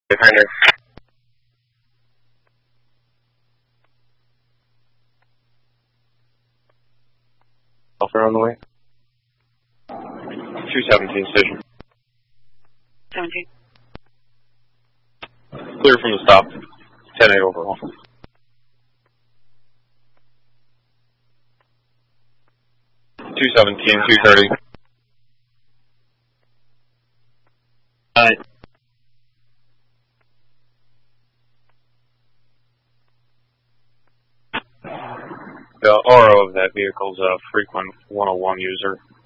Behind her. Officer on the way. 217 station. 17. Clear from the stop. 10-8 overall. Two 230. Alright. The RO of that vehicle is a frequent 101 user.